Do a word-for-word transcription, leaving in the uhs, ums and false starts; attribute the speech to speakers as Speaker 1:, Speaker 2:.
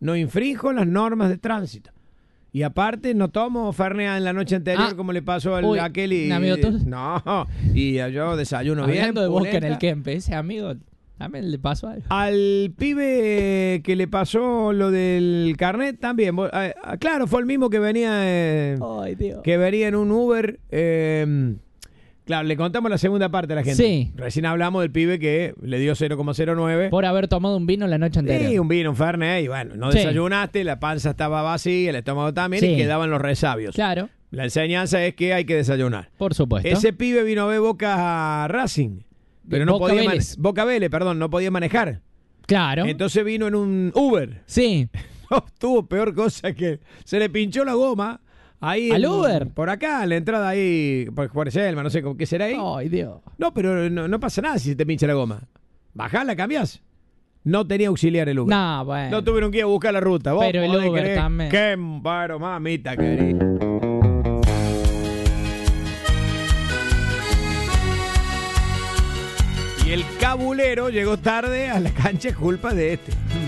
Speaker 1: no infrinjo las normas de tránsito. Y aparte no tomo Fernet en la noche anterior
Speaker 2: Ah,
Speaker 1: como le pasó al,
Speaker 2: uy,
Speaker 1: a aquel y...
Speaker 2: ¿un amigo tuyo?
Speaker 1: No, y yo desayuno bien.
Speaker 2: Hablando de Boca en
Speaker 1: pulenta.
Speaker 2: el Kempe, ese amigo también le pasó algo.
Speaker 1: Al pibe que le pasó lo del carnet también. vos- ah, ah, Claro, fue el mismo que venía eh,
Speaker 2: Ay, Dios.
Speaker 1: que venía en un Uber. eh, claro, le contamos la segunda parte a la gente.
Speaker 2: Sí.
Speaker 1: Recién hablamos del pibe que le dio cero coma cero nueve.
Speaker 2: Por haber tomado un vino la noche anterior.
Speaker 1: Sí, un vino, un Fernet, y bueno, no
Speaker 2: Sí.
Speaker 1: desayunaste, la panza estaba vacía, el estómago también,
Speaker 2: Sí.
Speaker 1: y quedaban los resabios.
Speaker 2: Claro,
Speaker 1: La enseñanza es que hay que desayunar.
Speaker 2: por supuesto.
Speaker 1: Ese pibe vino a ver Boca Racing, pero no
Speaker 2: Boca
Speaker 1: podía man-
Speaker 2: Vélez.
Speaker 1: Boca Vélez, perdón, no podía manejar.
Speaker 2: Claro.
Speaker 1: Entonces vino en un Uber.
Speaker 2: Sí.
Speaker 1: No, tuvo peor cosa que se le pinchó la goma ahí
Speaker 2: ¿Al
Speaker 1: en-
Speaker 2: Uber?
Speaker 1: por acá, en la entrada ahí, por, por Selma, no sé con qué será ahí.
Speaker 2: Ay, Dios.
Speaker 1: No, pero no, no pasa nada si se te pincha la goma. Bajala, cambiás. No tenía auxiliar el Uber.
Speaker 2: No, bueno.
Speaker 1: No tuvieron que ir a buscar la ruta. ¿Vos
Speaker 2: Pero el
Speaker 1: podés
Speaker 2: Uber
Speaker 1: creer?
Speaker 2: también.
Speaker 1: Qué paro, mamita querida. Y el cabulero llegó tarde a la cancha, es culpa de este.